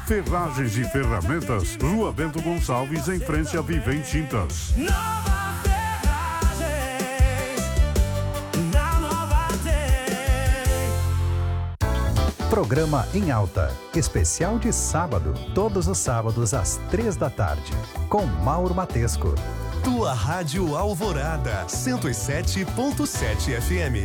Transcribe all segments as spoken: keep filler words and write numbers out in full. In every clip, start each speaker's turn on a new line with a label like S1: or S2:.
S1: Ferragens e Ferramentas, Rua Bento Gonçalves, em frente a Vivem Tintas.
S2: Nova Ferragens, na Nova Tem.
S3: Programa Em Alta, especial de sábado, todos os sábados às três da tarde, com Mauro Matesco.
S4: Tua Rádio Alvorada, cento e sete ponto sete F M.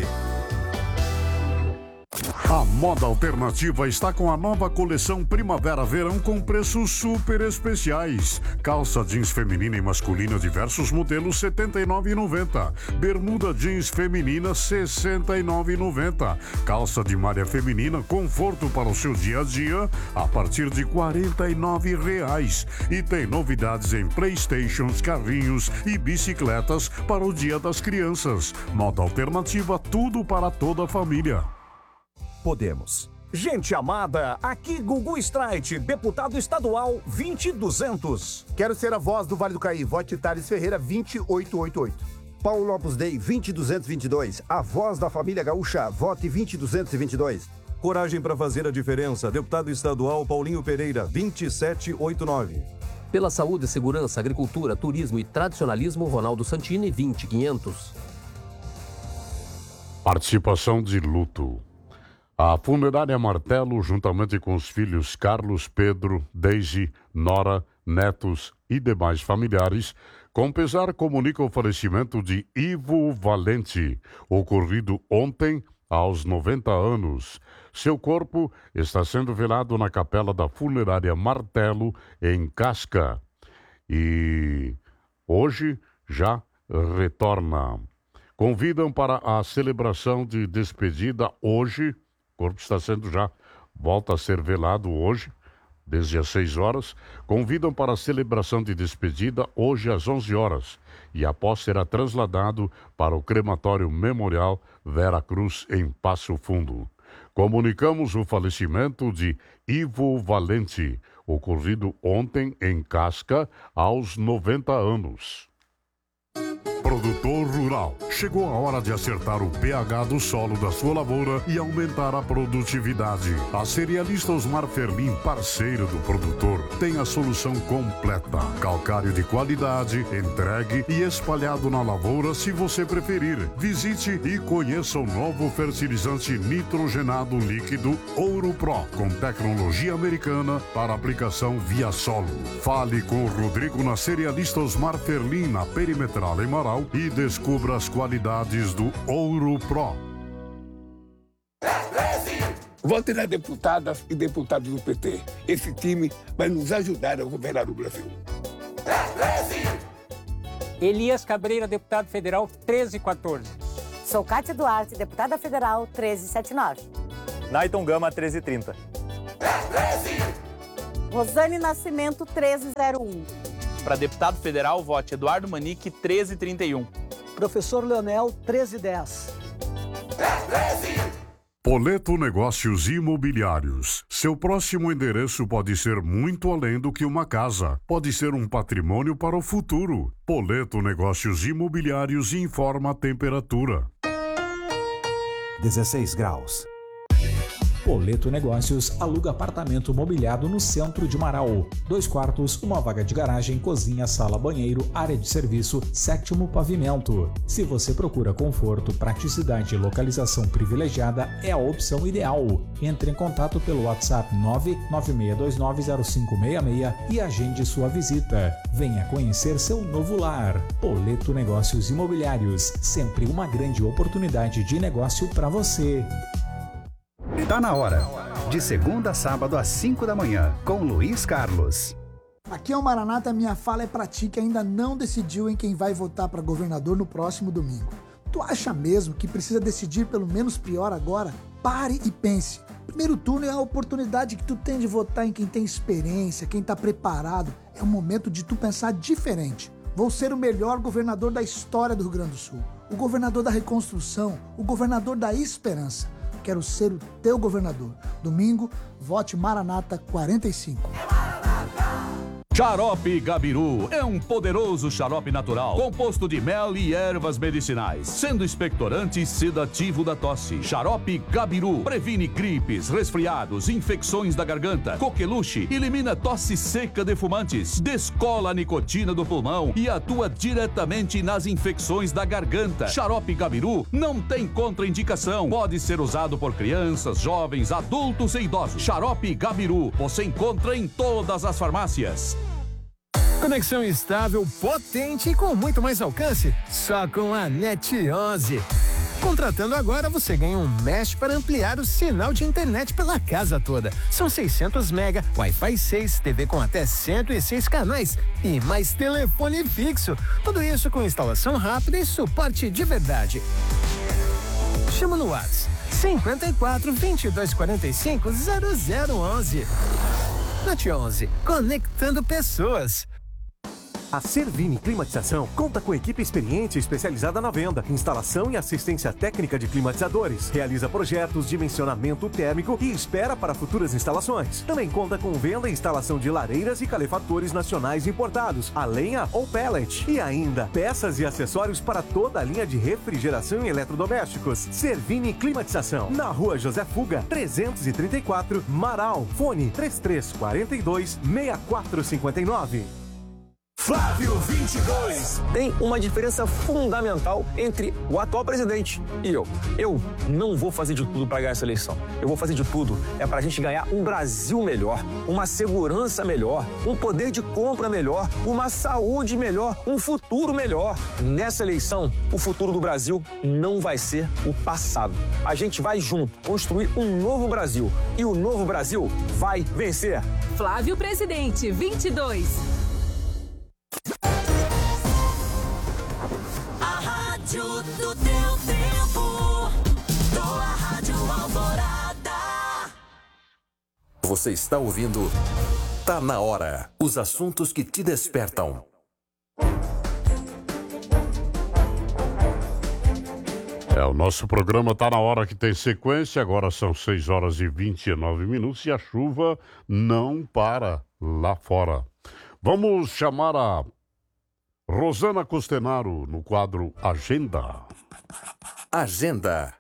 S1: A Moda Alternativa está com a nova coleção Primavera-Verão com preços super especiais. Calça jeans feminina e masculina diversos modelos setenta e nove reais e noventa centavos. Bermuda jeans feminina sessenta e nove reais e noventa centavos. Calça de malha feminina conforto para o seu dia a dia a partir de quarenta e nove reais. E tem novidades em Playstations, carrinhos e bicicletas para o Dia das Crianças. Moda Alternativa, tudo para toda a família.
S5: Podemos. Gente amada, aqui Gugu Streit, deputado estadual vinte e duzentos.
S6: Quero ser a voz do Vale do Caí. Vote Thales Ferreira vinte e oito oitenta e oito.
S7: Paulo Opus Dei vinte duzentos e vinte e dois. A voz da família gaúcha. Vote vinte duzentos e vinte e dois.
S8: Coragem para fazer a diferença. Deputado estadual Paulinho Pereira vinte e sete oitenta e nove.
S9: Pela saúde, segurança, agricultura, turismo e tradicionalismo, Ronaldo Santini vinte quinhentos.
S1: Participação de luto. A funerária Martelo, juntamente com os filhos Carlos, Pedro, Deise, Nora, netos e demais familiares, com pesar comunica o falecimento de Ivo Valente, ocorrido ontem aos noventa anos. Seu corpo está sendo velado na capela da funerária Martelo, em Casca. E hoje já retorna. Convidam para a celebração de despedida hoje. O corpo está sendo já, volta a ser velado hoje, desde as seis horas. Convidam para a celebração de despedida hoje às onze horas. E após será trasladado para o crematório Memorial Vera Cruz, em Passo Fundo. Comunicamos o falecimento de Ivo Valente, ocorrido ontem em Casca, aos noventa anos. Produtor rural. Chegou a hora de acertar o pH do solo da sua lavoura e aumentar a produtividade. A cerealista Osmar Fermin, parceiro do produtor, tem a solução completa. Calcário de qualidade, entregue e espalhado na lavoura se você preferir. Visite e conheça o novo fertilizante nitrogenado líquido Ouro Pro, com tecnologia americana para aplicação via solo. Fale com o Rodrigo na cerealista Osmar Fermin, na Perimetral em Marau, e descubra as qualidades do Ouro Pro.
S10: Vote na deputada e deputados do P T. Esse time vai nos ajudar a governar o Brasil.
S11: Elias Cabreira, deputado federal, treze quatorze.
S12: Sou Cátia Duarte, deputada federal, treze setenta e nove.
S13: Naiton Gama, treze trinta.
S12: Rosane Nascimento, treze zero um.
S14: Para deputado federal, vote Eduardo Manique, treze trinta e um.
S15: Professor Leonel, treze dez.
S1: Poleto Negócios Imobiliários. Seu próximo endereço pode ser muito além do que uma casa. Pode ser um patrimônio para o futuro. Poleto Negócios Imobiliários informa a temperatura.
S16: dezesseis graus. Poleto Negócios aluga apartamento mobiliado no centro de Marau. Dois quartos, uma vaga de garagem, cozinha, sala, banheiro, área de serviço, sétimo pavimento. Se você procura conforto, praticidade e localização privilegiada, é a opção ideal. Entre em contato pelo WhatsApp nove nove seis dois nove zero cinco seis seis e agende sua visita. Venha conhecer seu novo lar. Poleto Negócios Imobiliários, sempre uma grande oportunidade de negócio para você.
S3: Tá na hora. De segunda a sábado às cinco da manhã, com Luiz Carlos.
S17: Aqui é o Maranata, minha fala é pra ti que ainda não decidiu em quem vai votar para governador no próximo domingo. Tu acha mesmo que precisa decidir pelo menos pior agora? Pare e pense. Primeiro turno é a oportunidade que tu tem de votar em quem tem experiência, quem tá preparado. É o momento de tu pensar diferente. Vou ser o melhor governador da história do Rio Grande do Sul. O governador da reconstrução, o governador da esperança. Quero ser o teu governador. Domingo, vote Maranata quarenta e cinco.
S18: Xarope Gabiru é um poderoso xarope natural, composto de mel e ervas medicinais, sendo expectorante e sedativo da tosse. Xarope Gabiru previne gripes, resfriados, infecções da garganta, coqueluche, elimina tosse seca de fumantes, descola a nicotina do pulmão e atua diretamente nas infecções da garganta. Xarope Gabiru não tem contraindicação, pode ser usado por crianças, jovens, adultos e idosos. Xarope Gabiru você encontra em todas as farmácias.
S19: Conexão estável, potente e com muito mais alcance, só com a NET onze. Contratando agora, você ganha um mesh para ampliar o sinal de internet pela casa toda. São seiscentos mega, Wi-Fi seis, T V com até cento e seis canais e mais telefone fixo. Tudo isso com instalação rápida e suporte de verdade. Chama no WhatsApp cinquenta e quatro, vinte e dois, quarenta e cinco, zero zero onze. NET onze, conectando pessoas.
S20: A Servini Climatização conta com equipe experiente e especializada na venda, instalação e assistência técnica de climatizadores. Realiza projetos, dimensionamento térmico e espera para futuras instalações. Também conta com venda e instalação de lareiras e calefatores nacionais importados, a lenha ou pellet. E ainda, peças e acessórios para toda a linha de refrigeração e eletrodomésticos. Servini Climatização, na rua José Fuga, trezentos e trinta e quatro, Marau. Fone três três quatro dois, seis quatro cinco nove.
S5: Flávio vinte e dois.
S21: Tem uma diferença fundamental entre o atual presidente e eu. Eu não vou fazer de tudo para ganhar essa eleição. Eu vou fazer de tudo é para a gente ganhar um Brasil melhor, uma segurança melhor, um poder de compra melhor, uma saúde melhor, um futuro melhor. Nessa eleição, o futuro do Brasil não vai ser o passado. A gente vai junto construir um novo Brasil e o novo Brasil vai vencer.
S22: Flávio Presidente vinte e dois.
S2: Do teu tempo, tua Rádio Alvorada.
S23: Você está ouvindo Tá na Hora. Os assuntos que te despertam.
S1: É, o nosso programa Tá na Hora, que tem sequência. Agora são seis horas e vinte e nove minutos e a chuva não para lá fora. Vamos chamar a Rosana Costenaro no quadro Agenda.
S23: Agenda.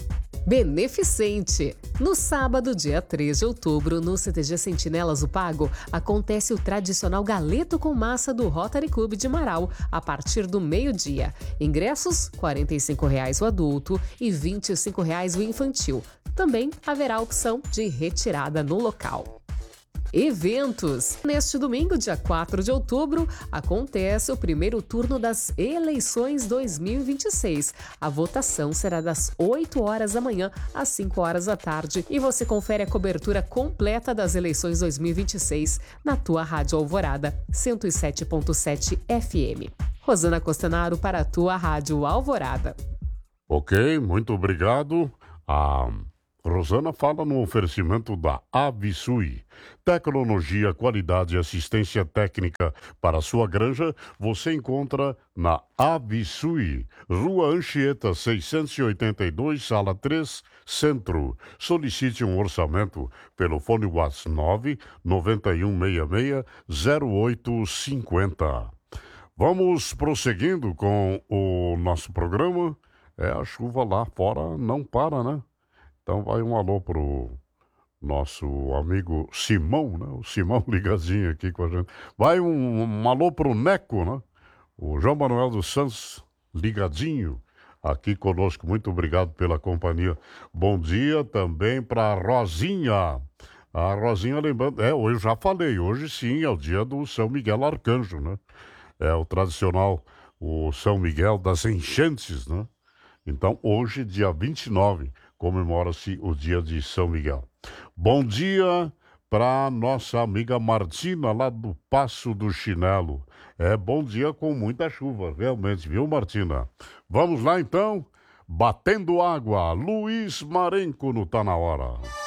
S24: Beneficente. No sábado, dia três de outubro, no C T G Sentinelas do Pago, acontece o tradicional galeto com massa do Rotary Club de Marau, a partir do meio-dia. Ingressos, quarenta e cinco reais o adulto e vinte e cinco reais o infantil. Também haverá opção de retirada no local. Eventos. Neste domingo, dia quatro de outubro, acontece o primeiro turno das eleições dois mil e vinte e seis. A votação será das oito horas da manhã às cinco horas da tarde e você confere a cobertura completa das eleições dois mil e vinte e seis na tua Rádio Alvorada, cento e sete ponto sete F M. Rosana Costenaro para a tua Rádio Alvorada.
S1: Ok, muito obrigado. A Rosana fala no oferecimento da Avisui. Tecnologia, qualidade e assistência técnica para a sua granja, você encontra na Avisui. Rua Anchieta, seiscentos e oitenta e dois, Sala três, Centro. Solicite um orçamento pelo fone WhatsApp nove nove um seis seis zero oito cinco zero. Vamos prosseguindo com o nosso programa. É, a chuva lá fora não para, né? Então vai um alô pro nosso amigo Simão, né? O Simão ligadinho aqui com a gente. Vai um, um alô pro Neco, né? O João Manuel dos Santos ligadinho aqui conosco. Muito obrigado pela companhia. Bom dia também para Rosinha. A Rosinha lembrando, é, eu já falei, hoje sim é o dia do São Miguel Arcanjo, né? É o tradicional, o São Miguel das Enchentes, né? Então hoje, dia vinte e nove, comemora-se o dia de São Miguel. Bom dia para nossa amiga Martina, lá do Passo do Chinelo. É bom dia com muita chuva, realmente, viu, Martina? Vamos lá, então. Batendo água, Luiz Marenco no Tá Na Hora.